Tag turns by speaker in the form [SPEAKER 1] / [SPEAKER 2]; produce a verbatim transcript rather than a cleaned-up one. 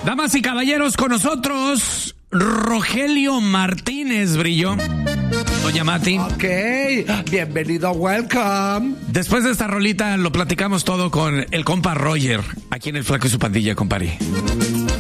[SPEAKER 1] Damas y caballeros, con nosotros Rogelio Martínez Brillo. Doña Mati.
[SPEAKER 2] Ok, bienvenido, welcome.
[SPEAKER 1] Después de esta rolita lo platicamos todo con el compa Roger, aquí en El Flaco y su Pandilla, compari.